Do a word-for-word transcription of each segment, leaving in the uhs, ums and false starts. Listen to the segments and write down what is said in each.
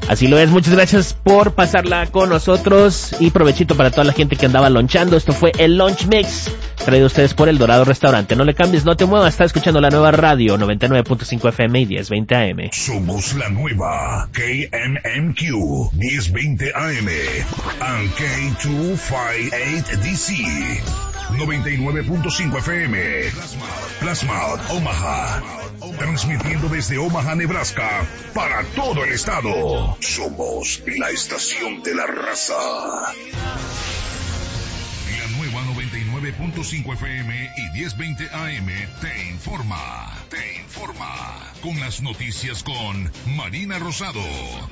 Así lo es, muchas gracias por pasarla con nosotros y provechito para toda la gente que andaba lonchando. Esto fue el Lunch Mix, traído a ustedes por El Dorado Restaurante. No le cambies, no te muevas, está escuchando la nueva radio noventa y nueve punto cinco F M y diez veinte A M. Somos la nueva K M M Q diez veinte A M and K doscientos cincuenta y ocho D C noventa y nueve punto cinco F M. Plasma, Omaha. Transmitiendo desde Omaha, Nebraska, para todo el estado. Somos la estación de la raza. La nueva noventa y nueve punto cinco F M y diez veinte A M te informa. Te informa. Con las noticias con Marina Rosado.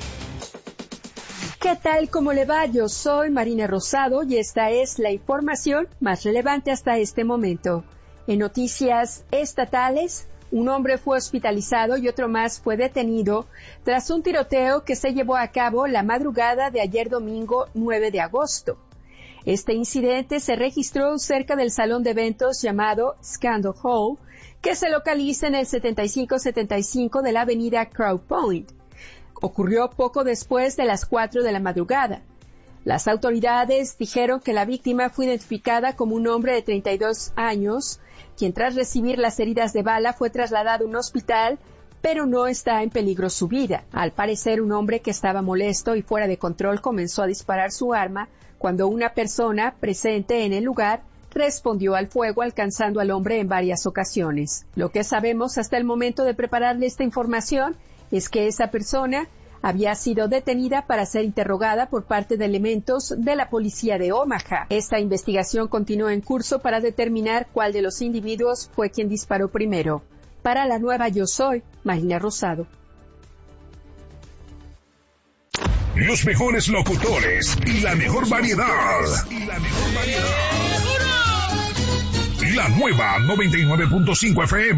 ¿Qué tal? ¿Cómo le va? Yo soy Marina Rosado y esta es la información más relevante hasta este momento. En noticias estatales, un hombre fue hospitalizado y otro más fue detenido tras un tiroteo que se llevó a cabo la madrugada de ayer domingo nueve de agosto. Este incidente se registró cerca del salón de eventos llamado Scandal Hall, que se localiza en el setenta y cinco setenta y cinco de la avenida Crow Point. Ocurrió poco después de las cuatro de la madrugada. Las autoridades dijeron que la víctima fue identificada como un hombre de treinta y dos años, quien tras recibir las heridas de bala fue trasladado a un hospital, pero no está en peligro su vida. Al parecer, un hombre que estaba molesto y fuera de control comenzó a disparar su arma cuando una persona presente en el lugar respondió al fuego, alcanzando al hombre en varias ocasiones. Lo que sabemos hasta el momento de prepararle esta información es que esa persona había sido detenida para ser interrogada por parte de elementos de la policía de Omaha. Esta investigación continúa en curso para determinar cuál de los individuos fue quien disparó primero. Para la nueva Yo Soy, Marina Rosado. Los mejores locutores y la mejor variedad. Y la mejor variedad. La nueva noventa y nueve punto cinco F M.